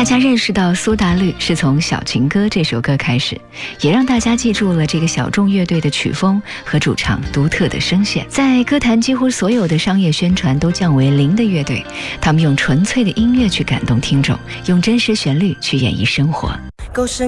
大家认识到苏打绿是从《小情歌》这首歌开始，也让大家记住了这个小众乐队的曲风和主唱独特的声线。在歌坛几乎所有的商业宣传都降为零的乐队，他们用纯粹的音乐去感动听众，用真实旋律去演绎生活。